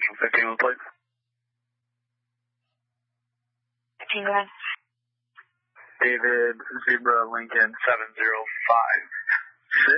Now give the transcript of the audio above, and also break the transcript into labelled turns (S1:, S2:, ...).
S1: 15 please.
S2: 15, go ahead.
S1: David Zebra Lincoln 7056.